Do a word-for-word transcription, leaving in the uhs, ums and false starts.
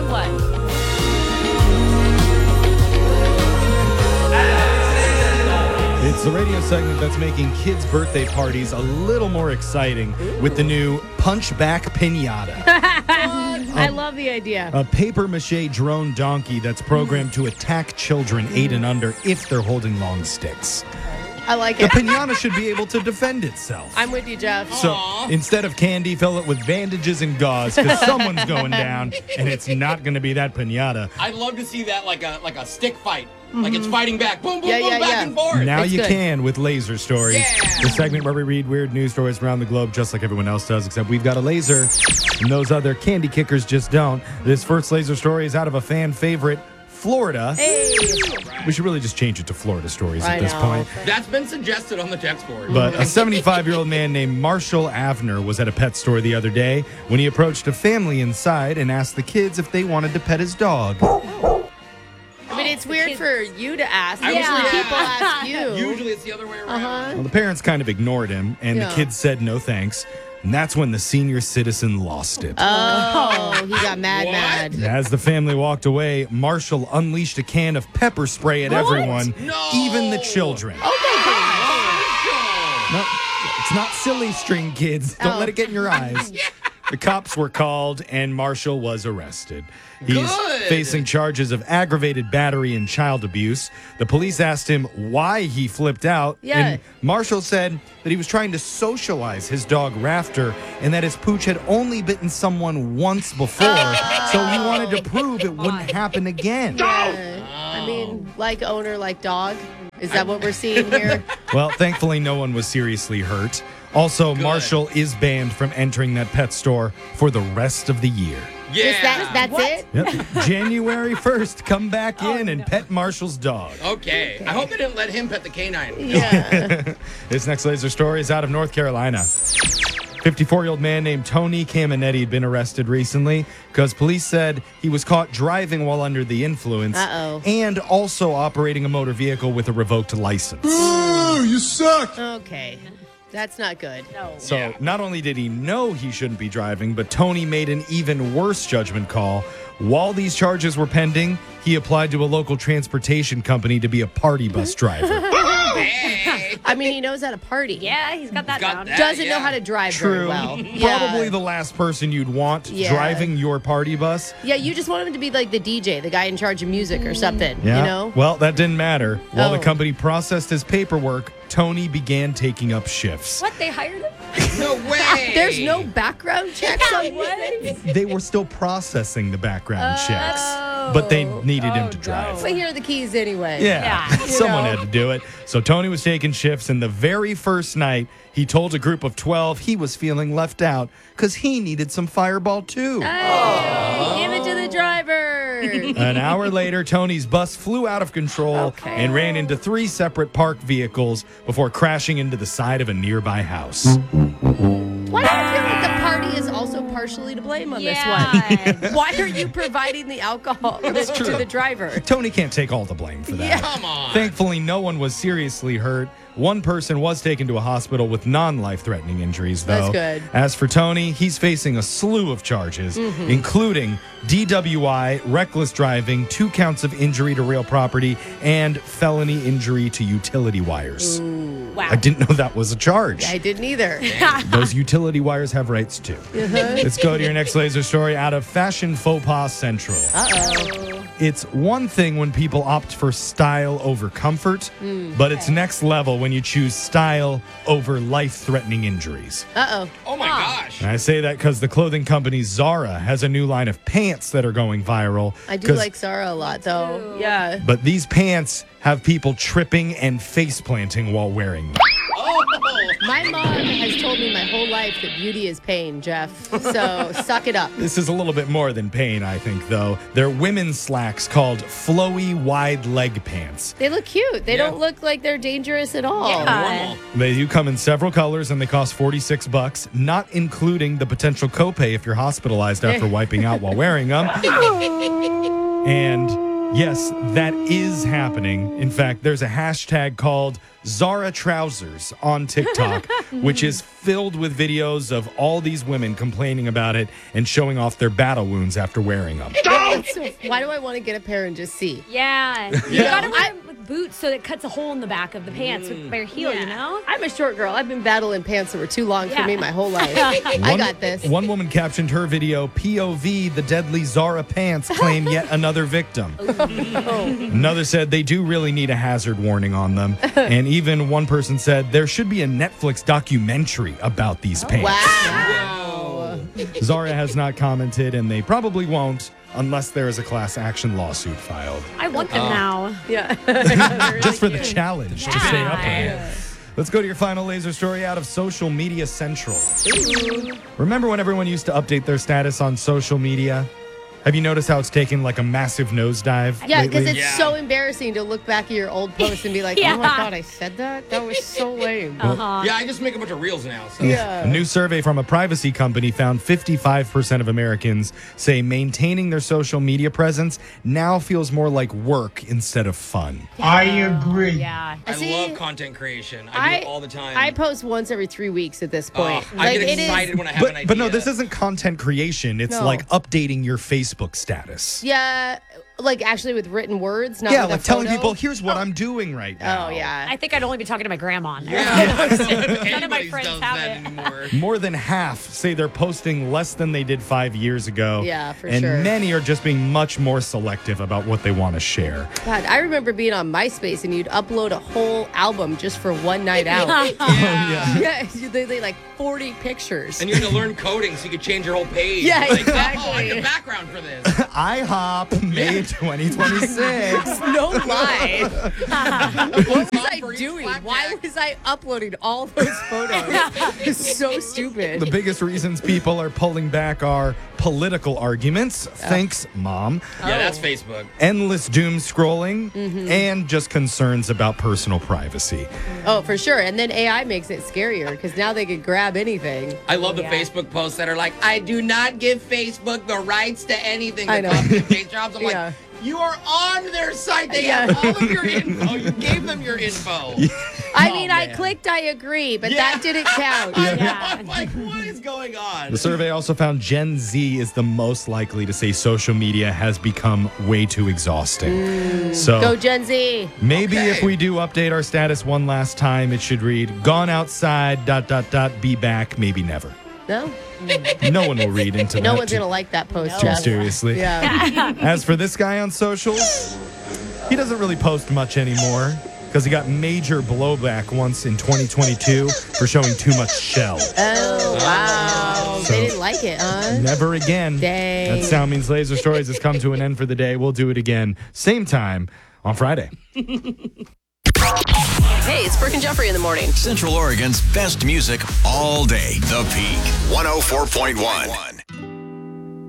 good one. It's the radio segment that's making kids' birthday parties a little more exciting with the new Punchback Pinata. I love the idea. A papier-mâché drone donkey that's programmed to attack children eight and under if they're holding long sticks. I like The it. pinata should be able to defend itself. I'm with you, Jeff. So Aw. instead of candy, fill it with bandages and gauze because someone's going down, and it's not going to be that pinata. I'd love to see that like a like a stick fight. Like it's fighting back. Boom, boom, Yeah, boom, yeah, back yeah. and forth. Now It's you good. can with Laser Stories, Yeah. the segment where we read weird news stories around the globe just like everyone else does, except we've got a laser, and those other candy kickers just don't. This first Laser Story is out of a fan favorite, Florida. Hey. We should really just change it to Florida Stories I at this know. point. That's been suggested on the text board. But a seventy-five-year-old man named Marshall Avner was at a pet store the other day when he approached a family inside and asked the kids if they wanted to pet his dog. I mean, it's weird for you to ask. I was Usually like, people yeah. ask you. Usually it's the other way around. Uh-huh. Well, the parents kind of ignored him, and Yeah. the kids said no thanks. And that's when the senior citizen lost it. Oh, he got mad, What? mad. As the family walked away, Marshall unleashed a can of pepper spray at everyone, No. even the children. Okay, good. No, it's not silly string, kids. Don't Oh. let it get in your eyes. The cops were called, and Marshall was arrested. He's Good. facing charges of aggravated battery and child abuse. The police asked him why he flipped out, Yeah. and Marshall said that he was trying to socialize his dog Rafter and that his pooch had only bitten someone once before, so he wanted to prove it wouldn't happen again. Uh, I mean, like owner, like dog. Is that what we're seeing here? Well, thankfully, no one was seriously hurt. Also, Marshall is banned from entering that pet store for the rest of the year. Yeah. Just that, that's it? Yep. January first, come back in and pet Marshall's dog. Okay. I hope they didn't let him pet the canine. Yeah. This next laser story is out of North Carolina. fifty-four-year-old man named Tony Caminetti had been arrested recently because police said he was caught driving while under the influence Uh-oh. and also operating a motor vehicle with a revoked license. You suck. Okay. That's not good. No. So Yeah. not only did he know he shouldn't be driving, but Tony made an even worse judgment call. While these charges were pending, he applied to a local transportation company to be a party bus driver. Hey. I mean, he knows how to party. Yeah, he's got that Got down. that. Doesn't yeah. know how to drive very True. well. Yeah. Probably the last person you'd want Yeah. driving your party bus. Yeah, you just want him to be like the D J, the guy in charge of music or something. Yeah. You know? Well, that didn't matter. While the Oh. company processed his paperwork, Tony began taking up shifts. What? They hired him? No way. There's no background checks on What? They were still processing the background Oh. checks, but they needed him to no. drive. But here are the keys anyway. Yeah, Yeah. someone know? had to do it. So Tony was taking shifts, and the very first night, he told a group of twelve he was feeling left out because he needed some Fireball too. Hey, give it to the driver. An hour later, Tony's bus flew out of control Okay. and ran into three separate parked vehicles before crashing into the side of a nearby house. Why do I feel like the party is also partially to blame on Yeah. this one? Why are you providing the alcohol to the driver? Tony can't take all the blame for that. Yeah. Come on. Thankfully, no one was seriously hurt. One person was taken to a hospital with non-life-threatening injuries, though. That's good. As for Tony, he's facing a slew of charges, including D W I, reckless driving, two counts of injury to real property, and felony injury to utility wires. Wow. I didn't know that was a charge. I didn't either. Those utility wires have rights, too. Let's go to your next laser story out of Fashion Faux Pas Central. Uh-oh. It's one thing when people opt for style over comfort, but it's next level when you choose style over life-threatening injuries. Uh-oh. Oh my gosh. And I say that because the clothing company Zara has a new line of pants that are going viral. I do 'cause- like Zara a lot, though. Yeah. But these pants have people tripping and face planting while wearing them. My mom has told me my whole life that beauty is pain, Jeff. So suck it up. This is a little bit more than pain, I think, though. They're women's slacks called flowy wide leg pants. They look cute. They Yeah. don't look like they're dangerous at all. Yeah. They do come in several colors and they cost forty-six bucks, not including the potential copay if you're hospitalized after wiping out while wearing them. And Yes, that is happening. In fact, there's a hashtag called Zara Trousers on TikTok, which is filled with videos of all these women complaining about it and showing off their battle wounds after wearing them. So why do I want to get a pair and just see? Yeah. You gotta wear them with boots so that it cuts a hole in the back of the pants with bare heel, you know? I'm a short girl. I've been battling pants that were too long for Yeah. me my whole life. I One- got this. One woman captioned her video, P O V, the deadly Zara pants claim yet another victim. Another said they do really need a hazard warning on them. And even one person said there should be a Netflix documentary about these pants. Wow. Zara has not commented, and they probably won't unless there is a class action lawsuit filed. I want them now. Yeah. Just for the challenge to stay Yeah. upright. Let's go to your final laser story out of Social Media Central. Remember when everyone used to update their status on social media? Have you noticed how it's taken like a massive nosedive? Yeah, because lately? it's Yeah. so embarrassing to look back at your old post and be like, Yeah. oh my God, I said that? That was so lame. Uh-huh. Yeah, I just make a bunch of reels now. So. A new survey from a privacy company found fifty-five percent of Americans say maintaining their social media presence now feels more like work instead of fun. I agree. Yeah. I See, love content creation. I, do it all the time. I post once every three weeks at this Oh, point. I get it is- excited when I have an But, idea. but no, this isn't content creation. It's No. like updating your Facebook status. Yeah, like actually with written words, not Yeah, with a like telling photo. people, here's what I'm doing right now. Oh, yeah. I think I'd only be talking to my grandma. Yeah. None of my Anybody friends does have that it. anymore. More than half say they're posting less than they did five years ago. Yeah, for and sure. And many are just being much more selective about what they want to share. God, I remember being on MySpace and you'd upload a whole album just for one night out. Yeah. Yeah, you- they, they like forty pictures. And you had to learn coding so you could change your whole page. Yeah, like, exactly. Oh, I need a background for this. IHOP, May twenty twenty-six. No lie. What was I For each doing? flapjack. Why was I uploading all those photos? It's so stupid. The biggest reasons people are pulling back are political arguments. Thanks, Mom. Yeah, that's Facebook. Endless doom scrolling, Mm-hmm. and just concerns about personal privacy. Oh, for sure. And then A I makes it scarier because now they could grab anything. I love the Yeah. Facebook posts that are like, I do not give Facebook the rights to anything. I that know. copy and paste jobs. I'm Yeah. like, you are on their site. They Yeah. have all of your info. You gave them your info. I Oh, mean, I man. clicked I agree, but Yeah. that didn't count. Yeah. I'm like, what is going on? The survey also found Gen Z is the most likely to say social media has become way too exhausting. So Go Gen Z. maybe Okay. if we do update our status one last time, it should read, gone outside, dot, dot, dot, be back, maybe never. No? No one will read into No that one's too, going to like that post, too Jeff. seriously. Yeah. As for this guy on socials, he doesn't really post much anymore because he got major blowback once in twenty twenty-two for showing too much shell. Oh, wow. So- They didn't like it, huh? Never again. Dang. That sound means Laser Stories has come to an end for the day. We'll do it again, same time on Friday. Hey, it's Brooke and Jeffrey in the morning. Central Oregon's best music all day. The Peak one oh four point one.